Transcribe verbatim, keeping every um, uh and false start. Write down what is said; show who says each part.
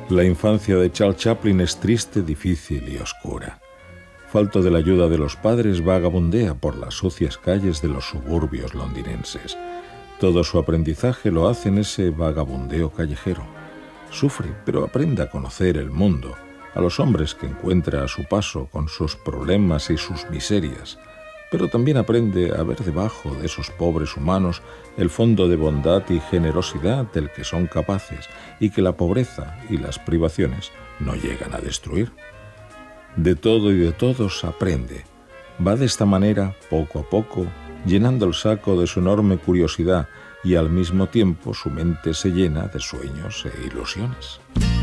Speaker 1: La infancia de Charles Chaplin es triste, difícil y oscura. Falto de la ayuda de los padres, vagabundea por las sucias calles de los suburbios londinenses. Todo su aprendizaje lo hace en ese vagabundeo callejero. Sufre, pero aprende a conocer el mundo, a los hombres que encuentra a su paso con sus problemas y sus miserias, pero también aprende a ver debajo de esos pobres humanos el fondo de bondad y generosidad del que son capaces y que la pobreza y las privaciones no llegan a destruir. De todo y de todos aprende. Va de esta manera, poco a poco, llenando el saco de su enorme curiosidad y al mismo tiempo su mente se llena de sueños e ilusiones.